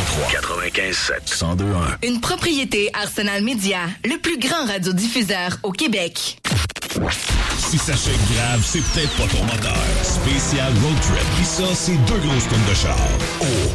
95.7. 102.1. Une propriété Arsenal Media, le plus grand radiodiffuseur au Québec. Si ça chèque grave, c'est peut-être pas ton moteur. Spécial Road Trip. Pis ça, c'est 2 grosses tonnes de char. Oh,